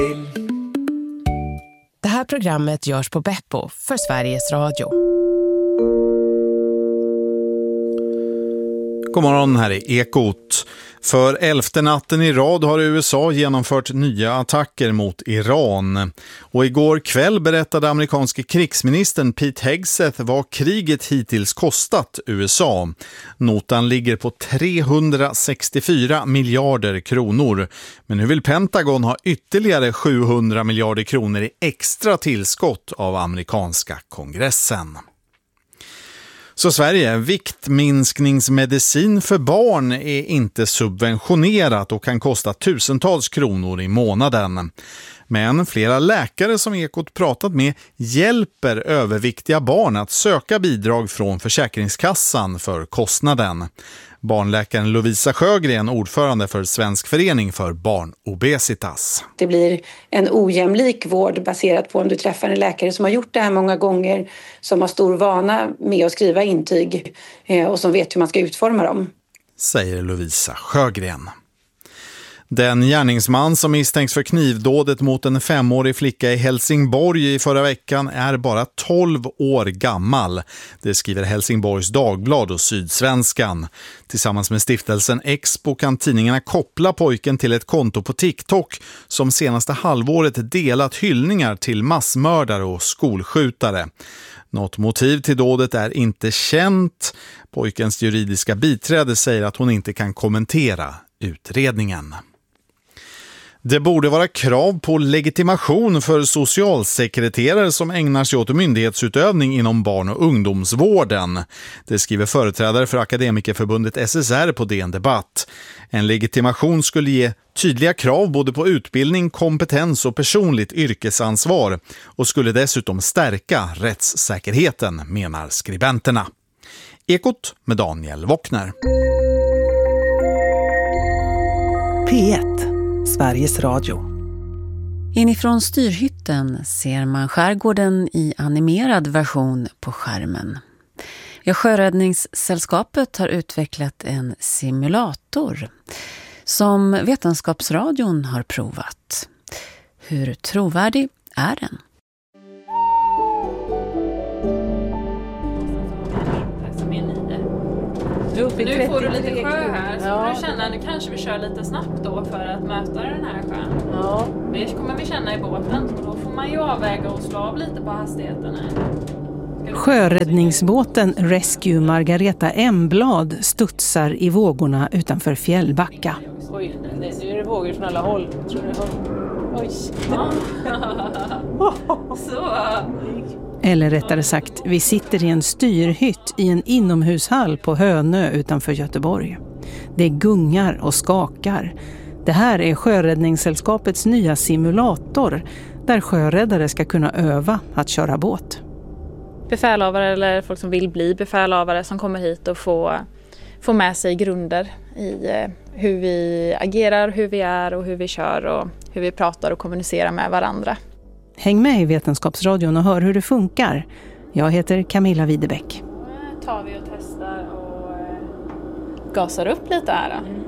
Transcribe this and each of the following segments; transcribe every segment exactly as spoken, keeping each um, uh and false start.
Det här programmet görs på Beppo för Sveriges Radio. God morgon, här är Ekot. För elfte natten i rad har U S A genomfört nya attacker mot Iran. Och igår kväll berättade amerikanske krigsministern Pete Hegseth vad kriget hittills kostat U S A. Notan ligger på trehundrasextiofyra miljarder kronor. Men nu vill Pentagon ha ytterligare sjuhundra miljarder kronor i extra tillskott av amerikanska kongressen. Så Sverige, viktminskningsmedicin för barn är inte subventionerat och kan kosta tusentals kronor i månaden. Men flera läkare som Ekot pratat med hjälper överviktiga barn att söka bidrag från Försäkringskassan för kostnaden. Barnläkaren Lovisa Sjögren, ordförande för Svensk förening för barnobesitas. Det blir en ojämlik vård baserat på om du träffar en läkare som har gjort det här många gånger, som har stor vana med att skriva intyg och som vet hur man ska utforma dem. Säger Lovisa Sjögren. Den gärningsman som misstänks för knivdådet mot en femårig flicka i Helsingborg i förra veckan är bara tolv år gammal. Det skriver Helsingborgs Dagblad och Sydsvenskan. Tillsammans med stiftelsen Expo kan tidningarna koppla pojken till ett konto på TikTok som senaste halvåret delat hyllningar till massmördare och skolskjutare. Något motiv till dådet är inte känt. Pojkens juridiska biträde säger att hon inte kan kommentera utredningen. Det borde vara krav på legitimation för socialsekreterare som ägnar sig åt myndighetsutövning inom barn- och ungdomsvården. Det skriver företrädare för Akademikerförbundet S S R på D N Debatt. En legitimation skulle ge tydliga krav både på utbildning, kompetens och personligt yrkesansvar och skulle dessutom stärka rättssäkerheten, menar skribenterna. Ekot med Daniel Wockner. P ett, Sveriges Radio. Inifrån styrhytten ser man skärgården i animerad version på skärmen. Ja, Sjöräddningssällskapet har utvecklat en simulator som Vetenskapsradion har provat. Hur trovärdig är den? Nu får du lite sjö här, så ja. får du känna, nu kanske vi kör lite snabbt då för att möta den här sjön. Ja. Det kommer vi känna i båten, och då får man ju avväga och slå av lite på hastigheten här. Sjöräddningsbåten Rescue Margareta Emblad studsar i vågorna utanför Fjällbacka. Oj, nu är det vågor från alla håll. Tror du? Oj. Så. Eller rättare sagt, vi sitter i en styrhytt i en inomhushall på Hönö utanför Göteborg. Det gungar och skakar. Det här är Sjöräddningssällskapets nya simulator där sjöräddare ska kunna öva att köra båt. Befälhavare eller folk som vill bli befälhavare som kommer hit och få, få med sig grunder i hur vi agerar, hur vi är och hur vi kör och hur vi pratar och kommunicerar med varandra. Häng med i Vetenskapsradion och hör hur det funkar. Jag heter Camilla Widebäck. Nu tar vi och testar och gasar upp lite här då. Mm.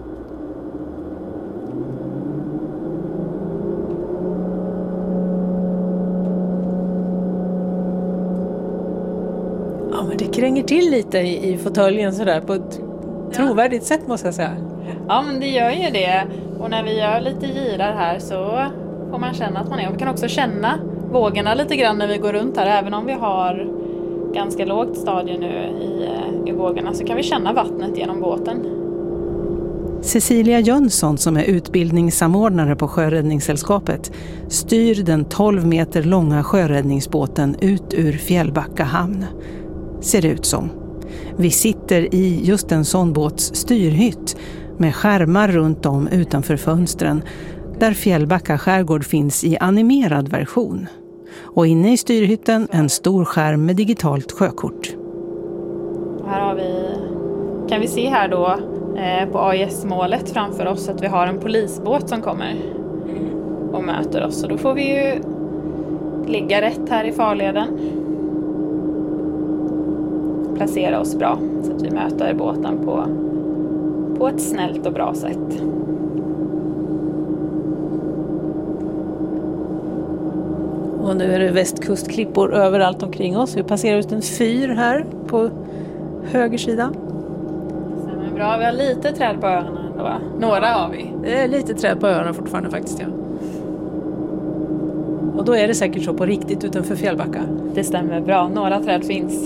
Ja, men det kränger till lite i, i fåtöljen sådär på ett trovärdigt sätt måste jag säga. Ja, men det gör ju det. Och när vi gör lite girar här så får man känna att man är. Och vi kan också känna vågorna lite grann när vi går runt här. Även om vi har ganska lågt stadie nu i, i vågorna så kan vi känna vattnet genom båten. Cecilia Jönsson, som är utbildningssamordnare på Sjöräddningssällskapet, styr den tolv meter långa sjöräddningsbåten ut ur Fjällbacka hamn. Ser det ut som. Vi sitter i just en sån båts styrhytt med skärmar runt om utanför fönstren där Fjällbacka skärgård finns i animerad version. Och inne i styrhytten en stor skärm med digitalt sjökort. Och här har vi, kan vi se här då eh, på A I S-målet framför oss att vi har en polisbåt som kommer och möter oss. Och då får vi ju ligga rätt här i farleden. Placera oss bra så att vi möter båten på, på ett snällt och bra sätt. Och nu är det västkustklippor överallt omkring oss. Vi passerar ut en fyr här på höger sida. Stämmer bra. Vi har lite träd på öarna ändå, va? Några har vi. Det är lite träd på öarna fortfarande faktiskt, ja. Och då är det säkert så på riktigt utanför Fjällbacka. Det stämmer bra. Några träd finns.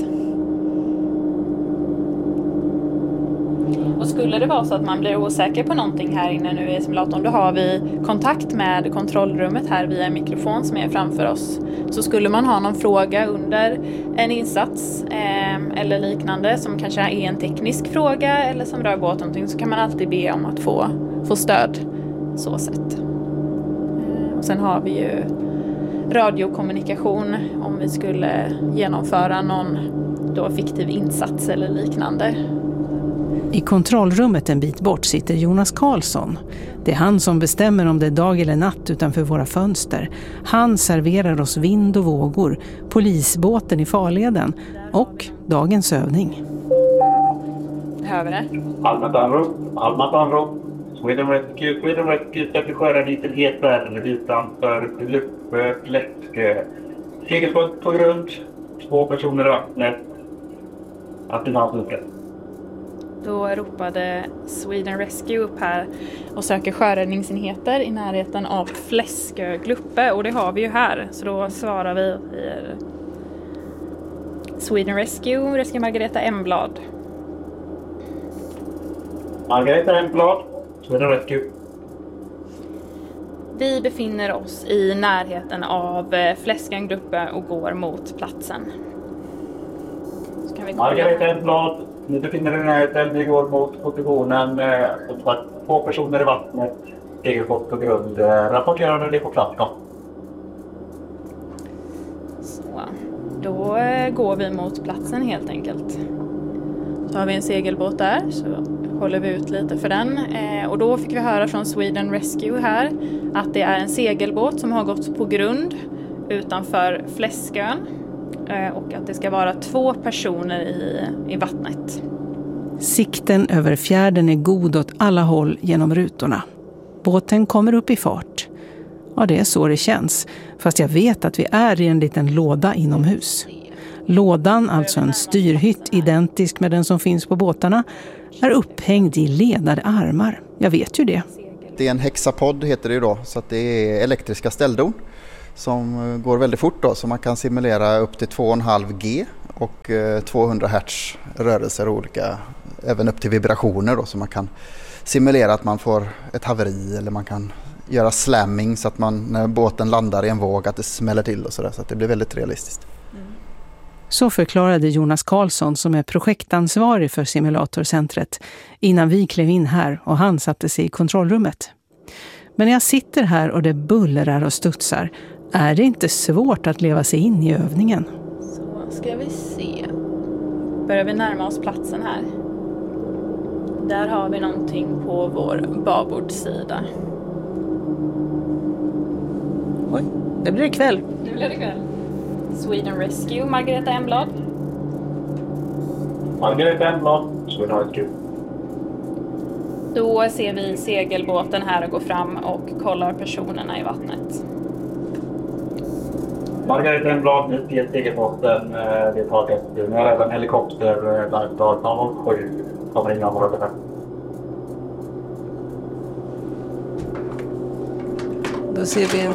Och skulle det vara så att man blir osäker på någonting här inne nu i simulatorn, då har vi kontakt med kontrollrummet här via en mikrofon som är framför oss. Så skulle man ha någon fråga under en insats eh, eller liknande som kanske är en teknisk fråga eller som rör båt någonting, så kan man alltid be om att få, få stöd så sätt. Eh, och sen har vi ju radiokommunikation om vi skulle genomföra någon då fiktiv insats eller liknande. I kontrollrummet en bit bort sitter Jonas Karlsson. Det är han som bestämmer om det är dag eller natt utanför våra fönster. Han serverar oss vind och vågor, polisbåten i farleden och dagens övning. Hör vi det? Allmänt anrop, allmänt anrop. Sweden Rescue, Sweden Rescue sätter sjöräddningsenhet världen utanför Luppläsk. Segelbåt på grund, två personer i vattnet. Attinansuträtt. Då ropade Sweden Rescue upp här och söker sjöräddningsenheter i närheten av Fläskö Gluppe, och det har vi ju här. Så då svarar vi i Sweden Rescue, Rescue Margareta Emblad. Margareta Emblad, Sweden Rescue. Vi befinner oss i närheten av Fläskö Gluppe och går mot platsen. Så kan vi gå Margareta Emblad. Nu befinner vi närheten, vi går mot positionen, eh, två personer i vattnet, segelbåt på grund, eh, rapporterar när det är på plats. Ja. Så, då eh, går vi mot platsen helt enkelt. Så har vi en segelbåt där, så håller vi ut lite för den. Eh, och då fick vi höra från Sweden Rescue här att det är en segelbåt som har gått på grund utanför Fläskön. Och att det ska vara två personer i, i vattnet. Sikten över fjärden är god åt alla håll genom rutorna. Båten kommer upp i fart. Ja, det är så det känns. Fast jag vet att vi är i en liten låda inomhus. Lådan, alltså en styrhytt identisk med den som finns på båtarna, är upphängd i ledade armar. Jag vet ju det. Det är en hexapod heter det ju då, så att det är elektriska ställdon som går väldigt fort då, så man kan simulera upp till två komma fem G och tvåhundra hertz rörelser olika, även upp till vibrationer då, så man kan simulera att man får ett haveri, eller man kan göra slamming så att man när båten landar i en våg att det smäller till och sådär, så att det blir väldigt realistiskt. Mm. Så förklarade Jonas Karlsson som är projektansvarig för simulatorcentret innan vi klev in här och han satte sig i kontrollrummet. Men när jag sitter här och det bullrar och studsar är det inte svårt att leva sig in i övningen. Så ska vi se. Börjar vi närma oss platsen här. Där har vi någonting på vår babordssida. Oj, det blir kväll. Det blir det kväll. Sweden Rescue, Margareta Emblad. Margareta Emblad, Sweden Rescue. Då ser vi segelbåten här gå fram och kollar personerna i vattnet. Margareta Emblad, nu ser segelbåten, det är taget. Nu har även helikopter, Lifeguard noll sju, kommer in området här. Då ser vi en,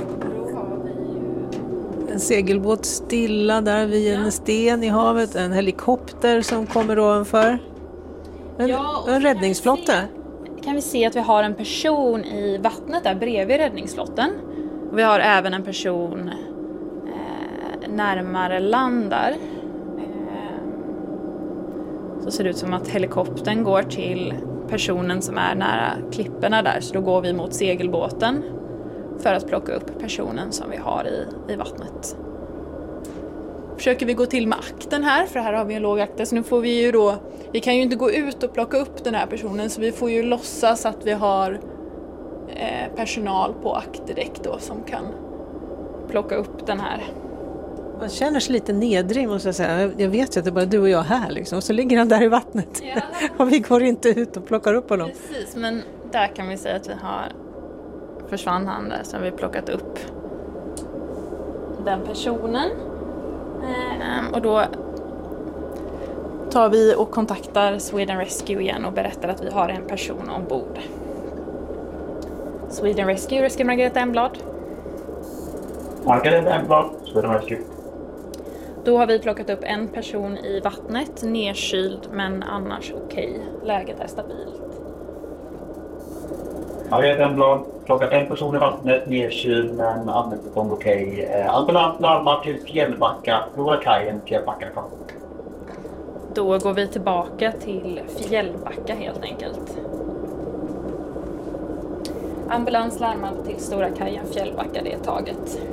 en segelbåt stilla där vid en sten i havet, en helikopter som kommer ovanför. En, ja, en räddningsflotta. Kan vi se att vi har en person i vattnet där bredvid räddningsflotten. Och vi har även en person eh, närmare land där. Eh, så ser det ut som att helikoptern går till personen som är nära klipporna där. Så då går vi mot segelbåten för att plocka upp personen som vi har i, i vattnet. Försöker vi gå till med akten här, för här har vi en låg akter, så nu får vi ju då, vi kan ju inte gå ut och plocka upp den här personen, så vi får ju låtsas att vi har eh, personal på akterdäck då som kan plocka upp den här. Man känner sig lite nedring, måste jag säga. Jag vet ju att det är bara du och jag här liksom, och så ligger han där i vattnet. Ja. Och vi går inte ut och plockar upp honom. Precis, men där kan vi säga att vi har, försvann han där, så har vi plockat upp. den personen. Och då tar vi och kontaktar Sweden Rescue igen och berättar att vi har en person ombord. Sweden Rescue, Rescue Margareta Emblad. Margareta Emblad, Sweden Rescue. Då har vi plockat upp en person i vattnet, nedkyld men annars okej. Läget är stabilt. Margareta Emblad, plockat en person i vattnet, nedkyld men annars okej. Ambulans larmar till Fjällbacka, Stora kajen, Fjällbacka. Då går vi tillbaka till Fjällbacka helt enkelt. Ambulans larmar till Stora kajen, Fjällbacka, det är taget.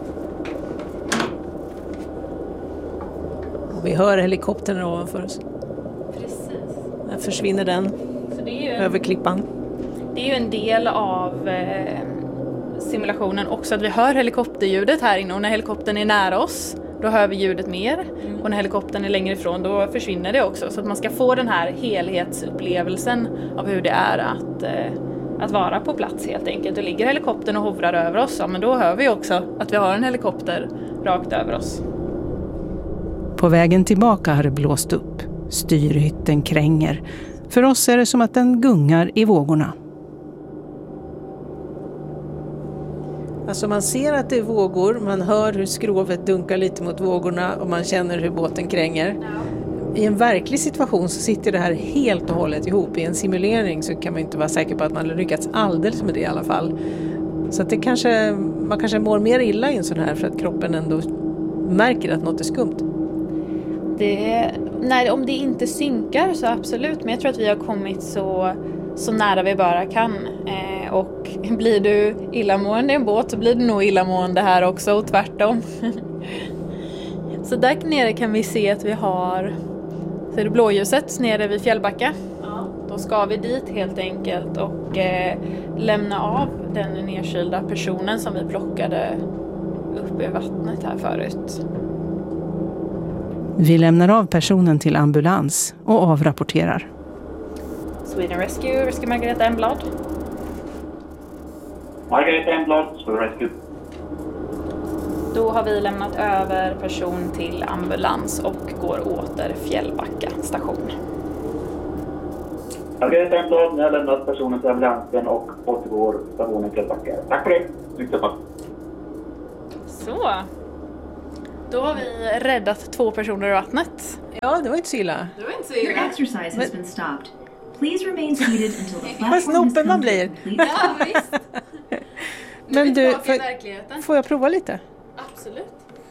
Vi hör helikoptern ovanför oss. Precis. Där försvinner den Så det är ju en, över klippan. Det är ju en del av eh, simulationen också att vi hör helikopterljudet här inne och när helikoptern är nära oss då hör vi ljudet mer mm. och när helikoptern är längre ifrån då försvinner det också. Så att man ska få den här helhetsupplevelsen av hur det är att, eh, att vara på plats helt enkelt. Och ligger helikoptern och hovrar över oss, ja, men då hör vi också att vi har en helikopter rakt över oss. På vägen tillbaka har det blåst upp. Styrhytten kränger. För oss är det som att den gungar i vågorna. Alltså man ser att det är vågor, man hör hur skrovet dunkar lite mot vågorna och man känner hur båten kränger. I en verklig situation så sitter det här helt och hållet ihop. I en simulering så kan man inte vara säker på att man har lyckats alldeles med det i alla fall. Så att det kanske, man kanske mår mer illa i en sån här för att kroppen ändå märker att något är skumt. Det, nej, om det inte synkar så absolut, men jag tror att vi har kommit så, så nära vi bara kan. Eh, och blir du illamående i en båt så blir du nog illamående här också och tvärtom. Så där nere kan vi se att vi har, ser du blåljuset nere vid Fjällbacka? Ja. Då ska vi dit helt enkelt och eh, lämna av den nedkylda personen som vi plockade upp i vattnet här förut. Vi lämnar av personen till ambulans och avrapporterar. Sweden Rescue, Rescue Margareta Emblad. Margareta Emblad, Sweden Rescue. Då har vi lämnat över person till ambulans och går åter Fjällbacka station. Margareta Emblad, ni har lämnat personen till ambulansen och återgår stationen Fjällbacka. Tack för det. Lycka till. Så. Då har vi räddat två personer i vattnet. Ja, det var inte så illa. Det var inte så illa. Your exercise has been stopped. Please remain seated until the platform Vad snoppen man blir. Ja, visst. Men du, för, får jag prova lite? Absolut.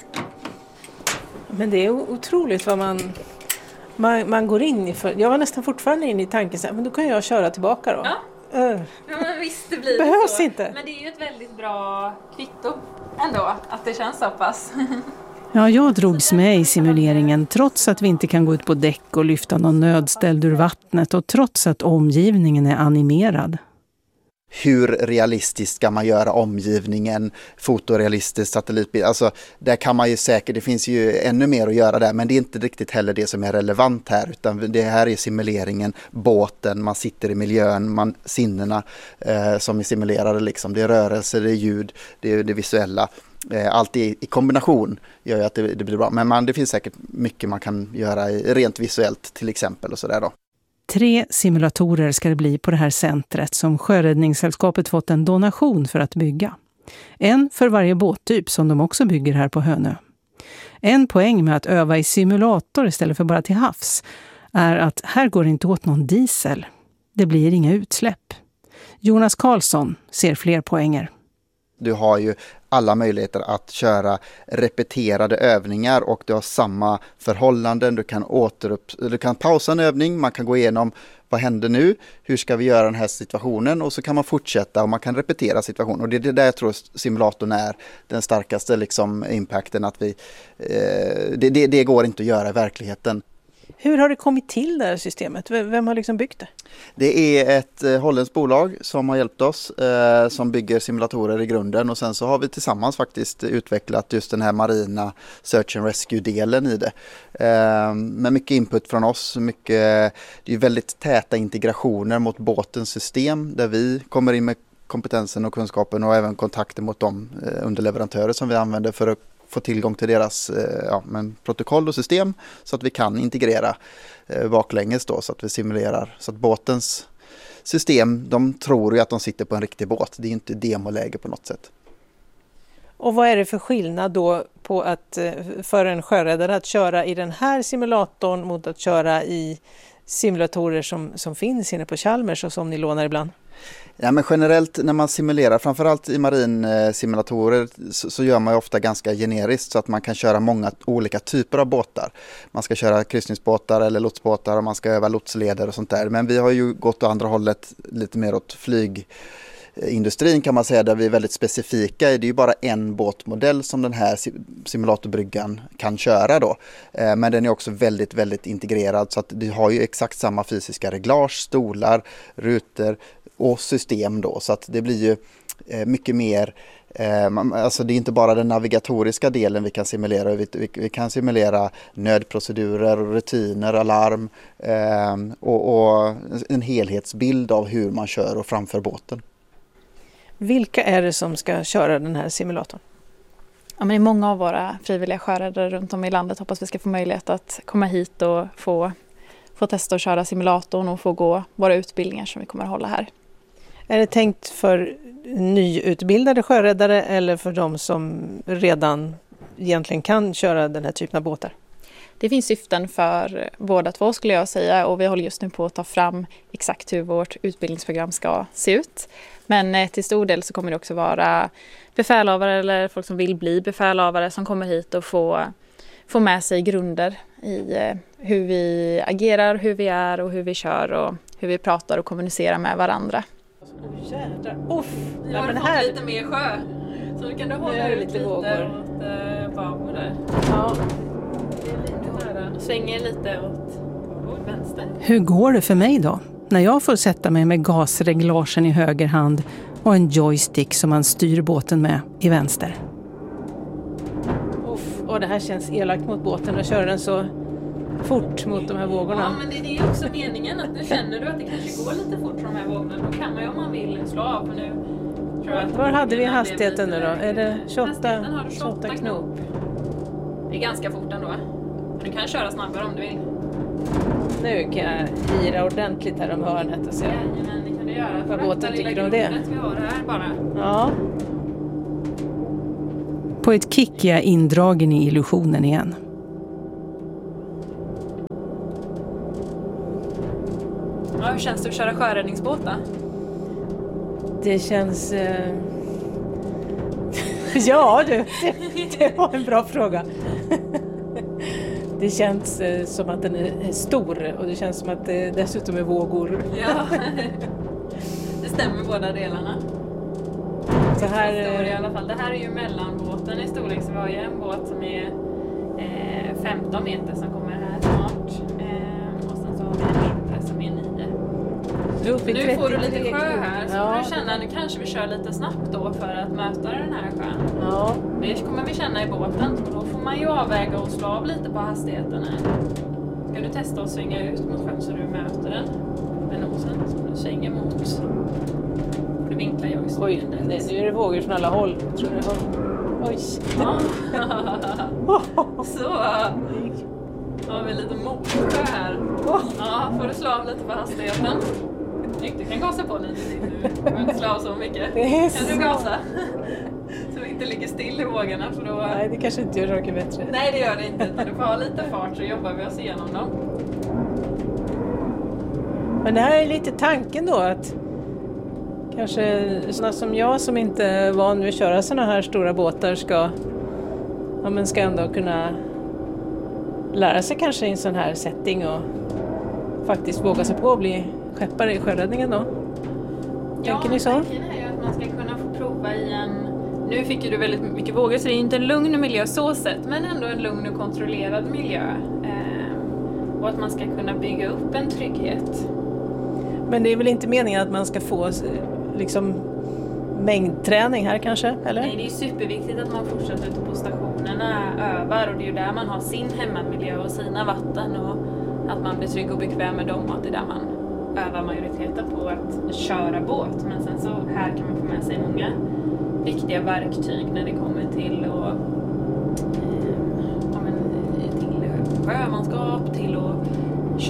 Men det är otroligt vad man, man, man går in i. För, jag var nästan fortfarande inne i tanken så här, men då kan jag köra tillbaka då. Ja. Uh. Ja, men visst det blir Behövs det så. inte. Men det är ju ett väldigt bra kvitto ändå, att det känns så pass. Ja, jag drogs med i simuleringen trots att vi inte kan gå ut på däck och lyfta någon nödställd ur vattnet och trots att omgivningen är animerad. Hur realistiskt ska man göra omgivningen, fotorealistisk satellitbild? Alltså där kan man ju säkert, det finns ju ännu mer att göra där, men det är inte riktigt heller det som är relevant här, utan det här är simuleringen, båten, man sitter i miljön, man, sinnena eh, som är simulerade liksom, det är rörelse, det är ljud, det är det visuella. Allt i, i kombination gör ju att det, det blir bra. Men man, det finns säkert mycket man kan göra rent visuellt till exempel och sådär då. Tre simulatorer ska det bli på det här centret som Sjöräddningssällskapet fått en donation för att bygga. En för varje båttyp som de också bygger här på Hönö. En poäng med att öva i simulator istället för bara till havs är att här går det inte åt någon diesel. Det blir inga utsläpp. Jonas Karlsson ser fler poänger. Du har ju alla möjligheter att köra repeterade övningar och du har samma förhållanden. Du kan, återupp, du kan pausa en övning, man kan gå igenom vad händer nu, hur ska vi göra den här situationen och så kan man fortsätta och man kan repetera situationen. Och det är det där jag tror simulatorn är den starkaste liksom, impacten. Att vi, eh, det, det, det går inte att göra i verkligheten. Hur har det kommit till det här systemet? Vem har liksom byggt det? Det är ett eh, holländskt bolag som har hjälpt oss eh, som bygger simulatorer i grunden och sen så har vi tillsammans faktiskt utvecklat just den här marina search and rescue-delen i det. Eh, med mycket input från oss, mycket, det är väldigt täta integrationer mot båtens system där vi kommer in med kompetensen och kunskapen och även kontakter mot de eh, underleverantörer som vi använder för att få tillgång till deras ja, men protokoll och system så att vi kan integrera eh, baklänges då, så att vi simulerar så att båtens system, de tror ju att de sitter på en riktig båt. Det är inte demoläge på något sätt. Och vad är det för skillnad då på att för en sjöräddare att köra i den här simulatorn mot att köra i simulatorer som, som finns inne på Chalmers och som ni lånar ibland? Ja, men generellt när man simulerar, framförallt i marinsimulatorer, så, så gör man ju ofta ganska generiskt så att man kan köra många olika typer av båtar. Man ska köra kryssningsbåtar eller lotsbåtar och man ska öva lotsleder och sånt där. Men vi har ju gått åt andra hållet, lite mer åt flygindustrin kan man säga, där vi är väldigt specifika. Det är ju bara en båtmodell som den här simulatorbryggan kan köra då. Men den är också väldigt, väldigt integrerad så att det har ju exakt samma fysiska reglage, stolar, rutor och system då, så att det blir ju eh, mycket mer, eh, alltså det är inte bara den navigatoriska delen vi kan simulera, vi, vi, vi kan simulera nödprocedurer, rutiner, alarm eh, och, och en helhetsbild av hur man kör och framför båten. Vilka är det som ska köra den här simulatorn? Ja, men det är många av våra frivilliga sjöräddare runt om i landet. Hoppas vi ska få möjlighet att komma hit och få, få testa att köra simulatorn och få gå våra utbildningar som vi kommer att hålla här. Är det tänkt för nyutbildade sjöräddare eller för de som redan egentligen kan köra den här typen av båtar? Det finns syften för båda två skulle jag säga, och vi håller just nu på att ta fram exakt hur vårt utbildningsprogram ska se ut. Men till stor del så kommer det också vara befälhavare eller folk som vill bli befälhavare som kommer hit och få, få med sig grunder i hur vi agerar, hur vi är och hur vi kör och hur vi pratar och kommunicerar med varandra. Oh, jädrar. Uff. Nu har ja, du här... fått lite mer sjö. Så nu kan du hålla ut lite, lite vågor åt äh, babord där. Ja. Det är lite nära. Svänger lite åt babord, vänster. Hur går det för mig då? När jag får sätta mig med gasreglagen i höger hand och en joystick som man styr båten med i vänster. Uff, och det här känns elakt mot båten och köra den så fort mot de här vågorna. Ja, men det är också meningen att nu känner du att det kanske går lite fort från de här vågorna. Då kan man ju om man vill slå av. För nu tror jag att var hade vi hastigheten nu då? Är det tjugoåtta, har du tjugoåtta knop? Det är ganska fort ändå. Men du kan köra snabbare om du vill. Nu kan jag gira ordentligt här om hörnet och se. Jajamän, det kan du göra. Vad båten tycker om det? Vi har här bara. Ja. På ett kick är jag indragen i illusionen igen. Ja, hur känns det att köra sjöräddningsbåt då? Det känns... Eh... ja, det, det, det var en bra fråga. Det känns eh, som att den är stor och det känns som att det dessutom är vågor. Ja, det stämmer båda delarna. Så här, stor i alla fall. Det här är ju mellanbåten i storlek, så vi har ju en båt som är eh, femton meter som kommer här snart. Eh, och sen så har vi en mindre som är nio. Nu får du lite sjö här, så ja. får du känna, nu kanske vi kör lite snabbt då för att möta den här sjön. Ja. Det kommer vi känna i båten, och då får man ju avväga och slå av lite på hastigheten här. Ska du testa att svänga ut mot sjön så du möter den med nosen, så du svänger mot. Och du vinklar jag just. Oj, nej, nu är det vågor från alla håll, tror jag. Oj. Ja. Så. Ja, vi är lite motsjö här. Ja, får du slå av lite på hastigheten. Du kan gasa på lite till nu. Du behöver inte slå av så mycket. Kan du gasa? Så vi inte ligger still i vågorna. För då... Nej, det kanske inte gör saker bättre. Nej, det gör det inte. Du får ha lite fart så jobbar vi oss igenom dem. Men det här är lite tanken då, att kanske sådana som jag som inte är van vid att köra sådana här stora båtar ska, ja, men ska ändå kunna lära sig kanske i en sån här setting och faktiskt våga sig på att bli skeppare i sjöräddningen då. Ja, tänker ni så? Tanken är ju att man ska kunna få prova i en... Nu fick ju du väldigt mycket vågor, så det är inte en lugn miljö så sett, men ändå en lugn och kontrollerad miljö. Eh, och att man ska kunna bygga upp en trygghet. Men det är väl inte meningen att man ska få liksom mängdträning här kanske, eller? Nej, det är superviktigt att man fortsätter ute på stationerna, övar, och det är ju där man har sin hemmamiljö och sina vatten, och att man blir trygg och bekväm med dem, och att det är där man övar majoriteten på att köra båt. Men sen så här kan man få med sig många viktiga verktyg när det kommer till att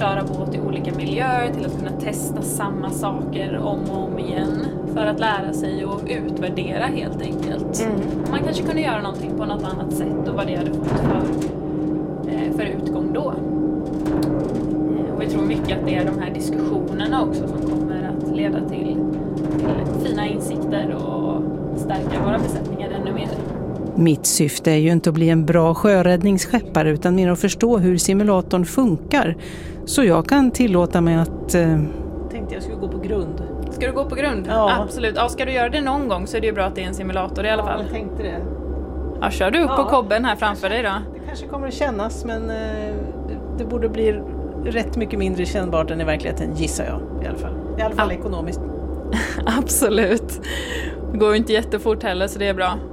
köra båt i olika miljöer, till att kunna testa samma saker om och om igen för att lära sig och utvärdera helt enkelt. Mm. Man kanske kunde göra någonting på något annat sätt och vad det hade fått för, för utgång då. Och vi tror mycket att det är de här diskussionerna också som kommer att leda till, till fina insikter och stärka våra besättningar ännu mer. Mitt syfte är ju inte att bli en bra sjöräddningsskeppare utan mer att förstå hur simulatorn funkar. Så jag kan tillåta mig att... Eh... Tänkte jag skulle gå på grund. Ska du gå på grund? Ja. Absolut. Ja, ska du göra det någon gång så är det ju bra att det är en simulator i alla fall. Ja, jag tänkte det. Ja, kör du upp ja, på kobben här framför kanske, dig då? Det kanske kommer att kännas, men eh, det, det borde bli rätt mycket mindre kännbart än i verkligheten, gissar jag i alla fall. I alla fall ja. Ekonomiskt. Absolut. Det går ju inte jättefort heller, så det är bra.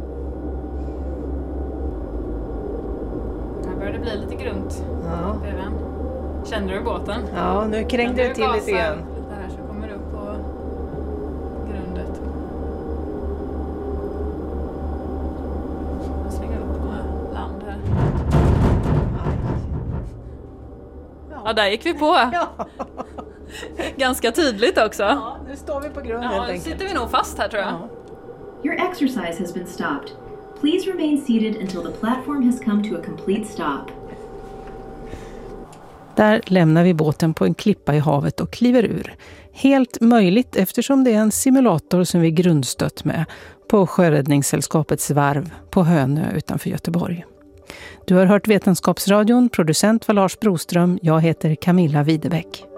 Här börjar det bli lite grunt. Ja. Kände du båten? Ja, nu krängde det till lite grann. Lite här så kommer du upp på grundet. Jag slänger upp på land här. Ja, ja där gick vi på. Ja. Ganska tydligt också. Ja, nu står vi på grund helt enkelt. Ja, nu sitter vi nog fast här tror jag. Ja. Your exercise has been stopped. Please remain seated until the platform has come to a complete stop. Där lämnar vi båten på en klippa i havet och kliver ur. Helt möjligt eftersom det är en simulator som vi grundstött med på Sjöräddningssällskapets varv på Hönö utanför Göteborg. Du har hört Vetenskapsradion, producent var Lars Broström, jag heter Camilla Widebäck.